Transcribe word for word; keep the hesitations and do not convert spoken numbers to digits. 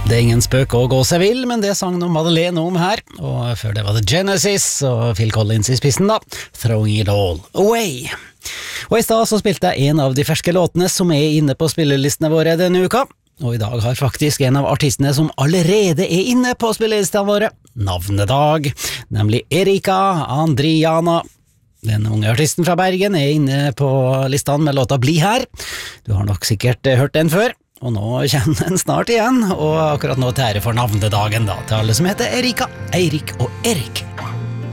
Det er ingen spøk å gå seg vill, men det sang nå Madeleine om her, og før det var det Genesis og Phil Collins i spissen da, Throwing It All Away. Og i stad så spilte jeg en av de ferske låtene som er inne på spillelistene våre denne uka, og i dag har faktisk en av artistene som allerede er inne på spillelistene våre navnedag, nemlig Erika Andriana. Den unge artisten fra Bergen er inne på listene med låta Bli her. Du har nok sikkert hørt den før. Og nå kjenner den snart igjen, og akkurat nå til ære for navnedagen da, til alle som heter Erika, Eirik og Erik.